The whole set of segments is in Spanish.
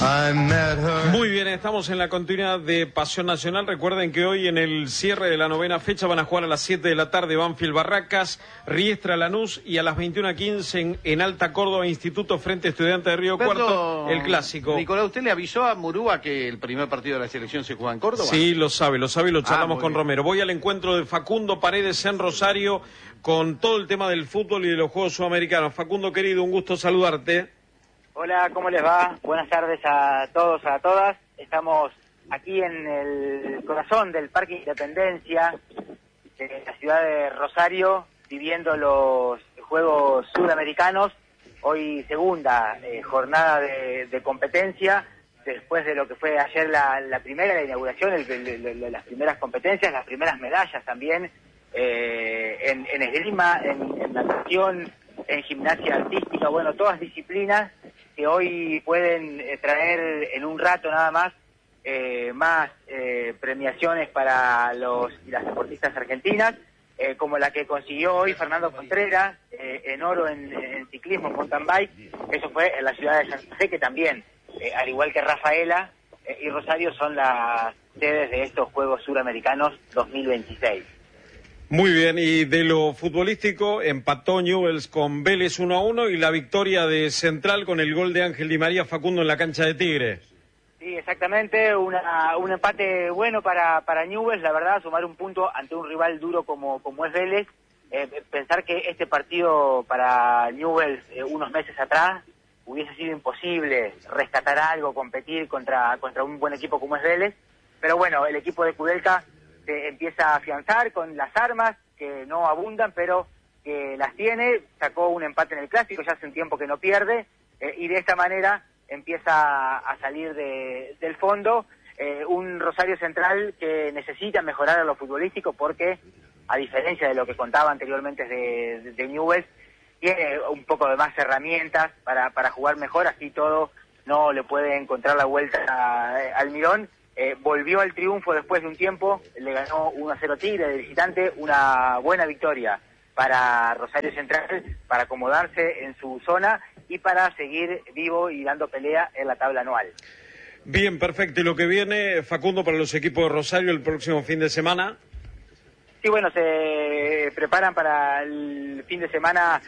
Muy bien, estamos en la continuidad de Pasión Nacional. Recuerden que hoy en el cierre de la 9ª fecha van a jugar a las 7 de la tarde Banfield Barracas, Riestra Lanús y a las 21:15 en Alta Córdoba Instituto frente a Estudiantes de Río Cuarto, el clásico. Nicolás, ¿usted le avisó a Murúa que el primer partido de la selección se juega en Córdoba? Sí, lo sabe y lo charlamos con Romero. Voy al encuentro de Facundo Paredes en Rosario con todo el tema del fútbol y de los Juegos Sudamericanos. Facundo, querido, un gusto saludarte. Hola, ¿cómo les va? Buenas tardes a todos, a todas. Estamos aquí en el corazón del Parque Independencia, de la ciudad de Rosario, viviendo los Juegos Sudamericanos. Hoy segunda jornada de competencia, después de lo que fue ayer la inauguración, las primeras competencias, las primeras medallas también, en esgrima, en natación, en gimnasia artística, bueno, todas disciplinas que hoy pueden traer en un rato nada más premiaciones para las deportistas argentinas, como la que consiguió hoy Fernando Contreras en oro en ciclismo, en mountain bike. Eso fue en la ciudad de Santa Fe, que también, al igual que Rafaela y Rosario, son las sedes de estos Juegos Suramericanos 2026. Muy bien, y de lo futbolístico, empató Newell's con Vélez 1-1 y la victoria de Central con el gol de Ángel Di María, Facundo, en la cancha de Tigre. Sí, exactamente, un empate bueno para Newell's, la verdad, sumar un punto ante un rival duro como es Vélez. Pensar que este partido para Newell's unos meses atrás hubiese sido imposible rescatar algo, competir contra un buen equipo como es Vélez, pero bueno, el equipo de Kudelka se empieza a afianzar con las armas, que no abundan, pero que las tiene. Sacó un empate en el Clásico, ya hace un tiempo que no pierde, y de esta manera empieza a salir del fondo. Un Rosario Central que necesita mejorar a lo futbolístico porque, a diferencia de lo que contaba anteriormente de Newell's, tiene un poco de más herramientas para jugar mejor, así todo no le puede encontrar la vuelta al Mirón. Volvió al triunfo después de un tiempo, le ganó 1-0 Tigre de visitante, una buena victoria para Rosario Central, para acomodarse en su zona y para seguir vivo y dando pelea en la tabla anual. Bien, perfecto. ¿Y lo que viene, Facundo, para los equipos de Rosario el próximo fin de semana? Sí, bueno, se preparan para el fin de semana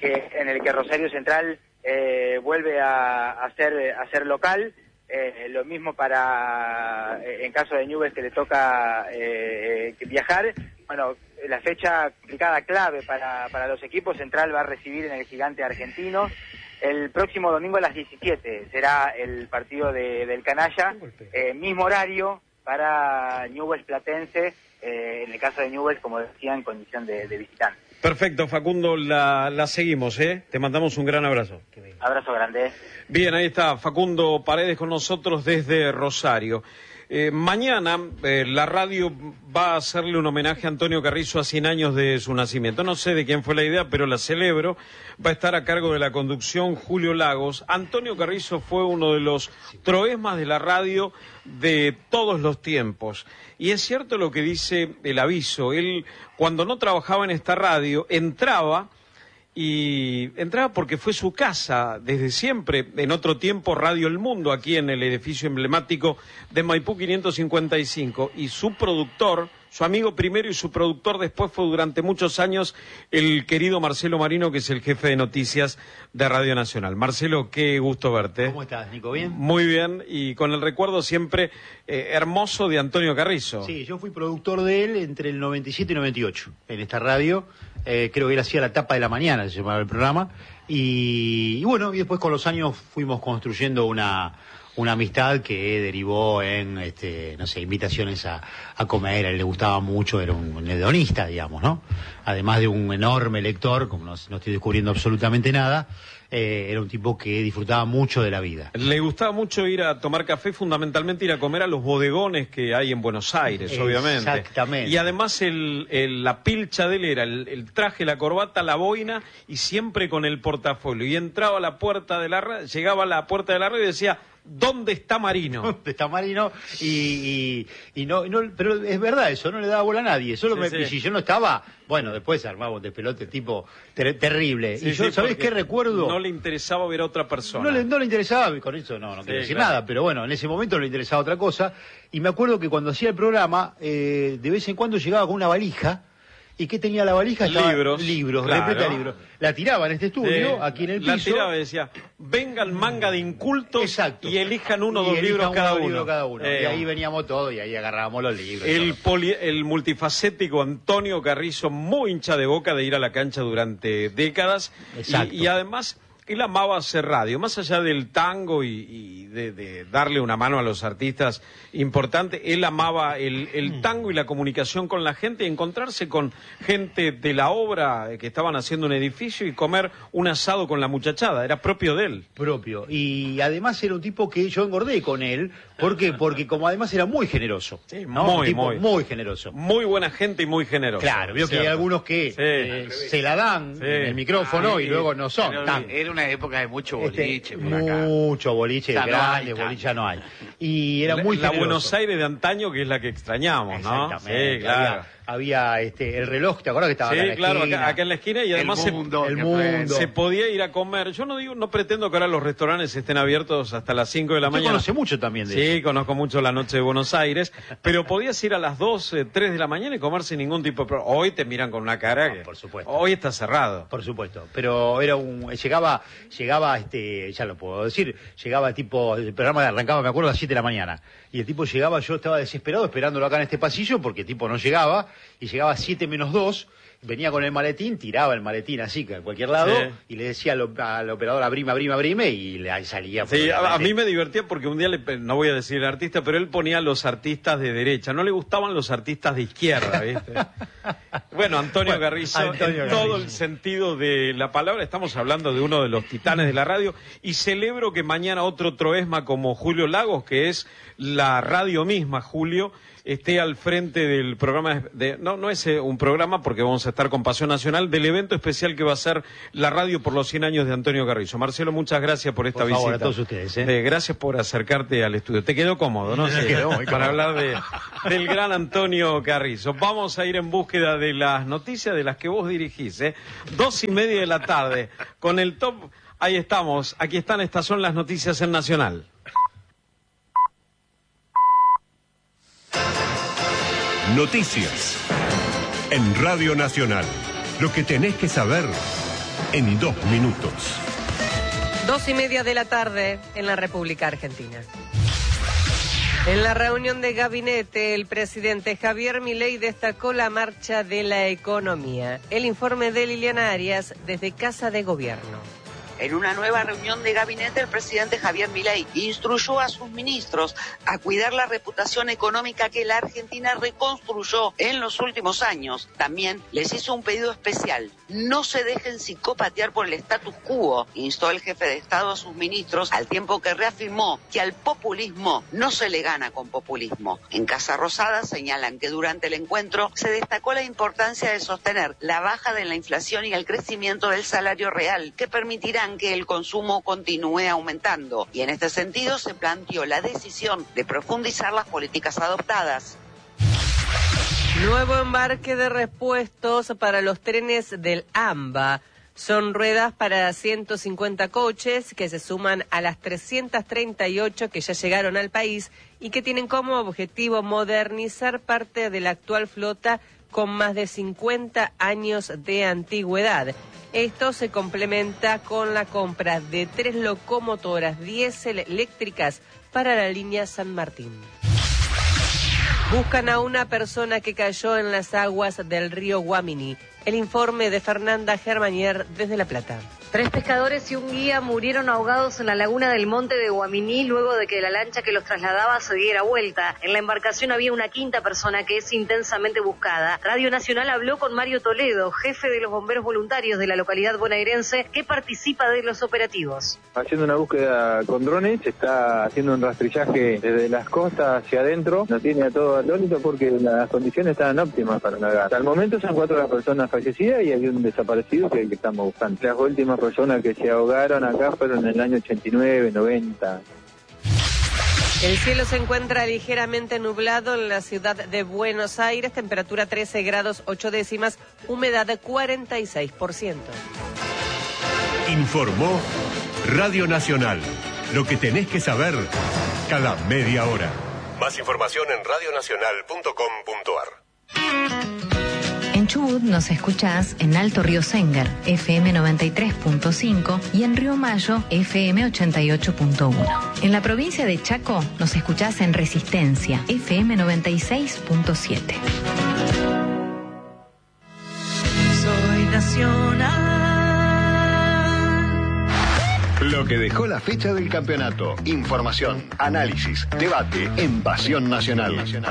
en el que Rosario Central vuelve a ser local. Lo mismo para en caso de Newell's, que le toca viajar. Bueno, la fecha complicada, clave para los equipos. Central va a recibir en el Gigante Argentino el próximo domingo a las 17. Será el partido del Canalla, mismo horario para Newell's Platense, en el caso de Newell's, como decía, en condición de visitante. Perfecto, Facundo, la seguimos, te mandamos un gran abrazo. Abrazo grande. Bien, ahí está Facundo Paredes con nosotros desde Rosario. Mañana la radio va a hacerle un homenaje a Antonio Carrizo a 100 años de su nacimiento. No sé de quién fue la idea, pero la celebro. Va a estar a cargo de la conducción Julio Lagos. Antonio Carrizo fue uno de los troesmas de la radio de todos los tiempos. Y es cierto lo que dice el aviso. Él, cuando no trabajaba en esta radio, entraba porque fue su casa desde siempre. En otro tiempo, Radio El Mundo, aquí en el edificio emblemático de Maipú 555, y su productor, su amigo primero y su productor después, fue durante muchos años el querido Marcelo Marino, que es el jefe de noticias de Radio Nacional. Marcelo, qué gusto verte. ¿Cómo estás, Nico? ¿Bien? Muy bien, y con el recuerdo siempre hermoso de Antonio Carrizo. Sí, yo fui productor de él entre el 97 y 98 en esta radio. Creo que él hacía la tapa de la mañana, se llamaba el programa, y bueno, y después con los años fuimos construyendo una amistad que derivó en, no sé, invitaciones a comer. A él le gustaba mucho, era un hedonista, digamos, ¿no? Además de un enorme lector, como no estoy descubriendo absolutamente nada, era un tipo que disfrutaba mucho de la vida. Le gustaba mucho ir a tomar café, fundamentalmente ir a comer a los bodegones que hay en Buenos Aires, obviamente. Exactamente. Y además la pilcha de él era el traje, la corbata, la boina, y siempre con el portafolio. Y entraba a la puerta de la radio, llegaba a la puerta de la radio y decía: ¿dónde está Marino? ¿Dónde está Marino? Pero es verdad eso, no le daba bola a nadie. Y si yo no estaba, bueno, después armamos de pelote tipo terrible. Sí, y yo, ¿sabés qué recuerdo? No le interesaba ver a otra persona. No le interesaba, y con eso no quiero decir nada, pero bueno, en ese momento no le interesaba otra cosa. Y me acuerdo que cuando hacía el programa, de vez en cuando llegaba con una valija. ¿Y qué tenía la valija? Libros, claro. Repleta de libros. La tiraba en este estudio, aquí en el piso. La tiraba y decía, vengan manga de incultos. Exacto. Y elijan uno o dos libros cada uno. Y ahí veníamos todos y ahí agarrábamos los libros. El multifacético Antonio Carrizo, muy hincha de Boca de ir a la cancha durante décadas. Exacto. Y además, él amaba hacer radio, más allá del tango y de darle una mano a los artistas importante, él amaba el tango y la comunicación con la gente, y encontrarse con gente de la obra que estaban haciendo un edificio y comer un asado con la muchachada, era propio de él. Propio, y además era un tipo que yo engordé con él, ¿por qué? Porque como además era muy generoso, sí, ¿no? muy generoso. Muy buena gente y muy generoso. Claro, veo que hay algunos que se la dan en el micrófono y luego no son tan... Era una época de mucho boliche por acá. Mucho boliche, grande, boliche ya no hay. Y era muy generoso. La Buenos Aires de antaño, que es la que extrañamos, ¿no? Exactamente. Sí, claro. Había el reloj, ¿te acuerdas que estaba acá en la esquina? Sí, claro, acá en la esquina, y además el mundo. se podía ir a comer. Yo no pretendo que ahora los restaurantes estén abiertos hasta las 5 de la mañana. Yo conoce mucho también de eso. Sí, conozco mucho la noche de Buenos Aires, pero podías ir a las 2, 3 de la mañana y comer sin ningún tipo de problema. Hoy te miran con una cara que... Por supuesto. Hoy está cerrado. Por supuesto, pero era llegaba, ya lo puedo decir, llegaba tipo, el programa arrancaba, me acuerdo, a las 7 de la mañana, y el tipo llegaba, yo estaba desesperado esperándolo acá en este pasillo, porque el tipo no llegaba, y llegaba a 7 menos 2, venía con el maletín, tiraba el maletín así, que a cualquier lado, y le decía al operador, abrime, y le salía. Sí, a mí me divertía porque un día, no voy a decir el artista, pero él ponía a los artistas de derecha, no le gustaban los artistas de izquierda, ¿viste? Bueno, Antonio Carrizo, en todo el sentido de la palabra, estamos hablando de uno de los titanes de la radio, y celebro que mañana otro troesma como Julio Lagos, que es la radio misma, Julio, esté al frente del programa, no es un programa porque vamos a estar con Pasión Nacional, del evento especial que va a ser la radio por los 100 años de Antonio Carrizo. Marcelo, muchas gracias por esta visita. Por favor, a todos ustedes. Gracias por acercarte al estudio. Te quedó cómodo, ¿no? Sí, para hablar del gran Antonio Carrizo. Vamos a ir en búsqueda de las noticias de las que vos dirigís, 2:30 de la tarde, con el top. Ahí estamos, aquí están, estas son las noticias en Nacional. Noticias en Radio Nacional. Lo que tenés que saber en 2 minutos. 2:30 de la tarde en la República Argentina. En la reunión de gabinete, el presidente Javier Milei destacó la marcha de la economía. El informe de Liliana Arias desde Casa de Gobierno. En una nueva reunión de gabinete, el presidente Javier Milei instruyó a sus ministros a cuidar la reputación económica que la Argentina reconstruyó en los últimos años. También les hizo un pedido especial: no se dejen psicopatear por el status quo, instó el jefe de Estado a sus ministros, al tiempo que reafirmó que al populismo no se le gana con populismo. En Casa Rosada señalan que durante el encuentro se destacó la importancia de sostener la baja de la inflación y el crecimiento del salario real, que permitirán que el consumo continúe aumentando, y en este sentido se planteó la decisión de profundizar las políticas adoptadas. Nuevo embarque de repuestos para los trenes del AMBA. Son ruedas para 150 coches que se suman a las 338 que ya llegaron al país y que tienen como objetivo modernizar parte de la actual flota con más de 50 años de antigüedad. Esto se complementa con la compra de 3 locomotoras diésel eléctricas para la línea San Martín. Buscan a una persona que cayó en las aguas del río Guamini. El informe de Fernanda Germanier desde La Plata. 3 pescadores y un guía murieron ahogados en la laguna del Monte de Guaminí luego de que la lancha que los trasladaba se diera vuelta. En la embarcación había una quinta persona que es intensamente buscada. Radio Nacional habló con Mario Toledo, jefe de los bomberos voluntarios de la localidad bonaerense, que participa de los operativos. Haciendo una búsqueda con drones, se está haciendo un rastrillaje desde las costas hacia adentro. No tiene a todo atónito porque las condiciones estaban óptimas para navegar. Hasta el momento son 4 las personas fallecidas y hay un desaparecido que estamos buscando. Las últimas personas que se ahogaron acá fueron en el año 89, 90. El cielo se encuentra ligeramente nublado en la ciudad de Buenos Aires, temperatura 13 grados 8 décimas, humedad de 46%. Informó Radio Nacional. Lo que tenés que saber cada media hora. Más información en radionacional.com.ar. En Chubut nos escuchás en Alto Río Sengar, FM 93.5 y en Río Mayo, FM 88.1. En la provincia de Chaco nos escuchás en Resistencia, FM 96.7. Soy nacional. Lo que dejó la fecha del campeonato. Información, análisis, debate en Pasión Nacional.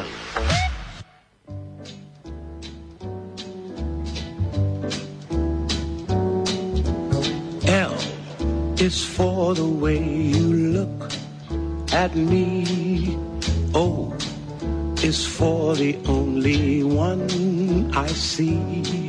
L is for the way you look at me. O is for the only one I see.